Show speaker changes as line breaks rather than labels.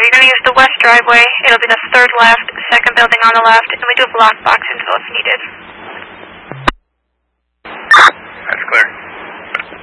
you're going to use the west driveway. It'll be the third left, second building on the left, and we do have lockbox info if needed.